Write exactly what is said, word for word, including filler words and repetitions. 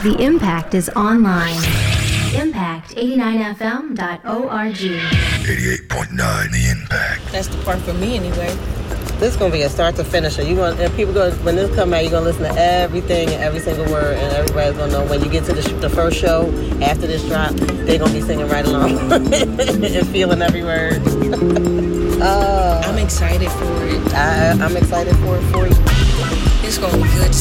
The Impact is online. impact eighty-nine f m dot org. eighty-eight point nine The Impact. That's the part for me anyway. This is gonna be a start to finish. You going and people go when this come out. You're gonna listen to everything and every single word, and everybody's gonna know when you get to the, sh- the first show after this drop. They're gonna be singing right along and feeling every word. uh, I'm excited for it. I, I'm excited for it for you. It's gonna be good.